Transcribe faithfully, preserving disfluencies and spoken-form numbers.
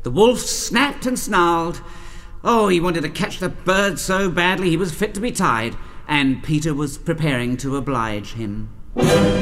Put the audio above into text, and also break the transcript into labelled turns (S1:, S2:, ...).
S1: The wolf snapped and snarled. Oh, he wanted to catch the bird so badly he was fit to be tied, and Peter was preparing to oblige him.